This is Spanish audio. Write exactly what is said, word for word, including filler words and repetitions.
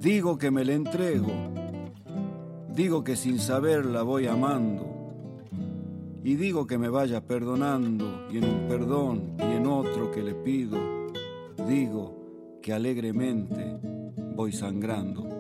Digo que me le entrego, digo que sin saber la voy amando, y digo que me vaya perdonando, y en un perdón y en otro que le pido, digo que alegremente voy sangrando.